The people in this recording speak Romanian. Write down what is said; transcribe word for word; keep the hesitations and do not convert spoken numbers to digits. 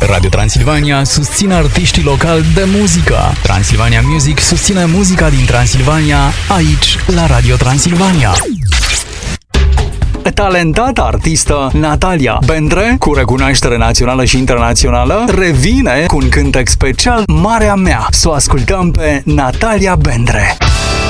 Radio Transilvania susține artiștii locali de muzică. Transilvania Music susține muzica din Transilvania, aici, la Radio Transilvania. Talentata artistă Natalia Bendre, cu recunoaștere națională și internațională, revine cu un cântec special Marea Mea. Să o ascultăm pe Natalia Bendre.